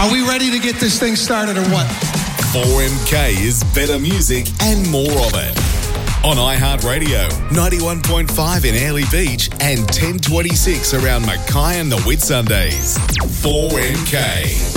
Are we ready to get this thing started or what? 4MK is better music and more of it. On iHeartRadio, 91.5 in Airlie Beach and 1026 around Mackay and the Whitsundays. 4MK.